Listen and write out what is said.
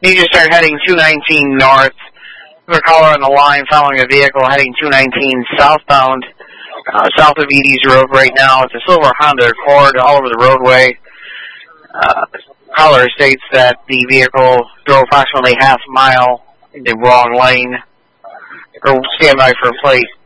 You just start heading 219 north. We're caller on the line following a vehicle heading 219 southbound, south of Edie's Road right now. It's a silver Honda Accord all over the roadway. Caller states that the vehicle drove approximately half a mile in the wrong lane. Or stand by for a plate.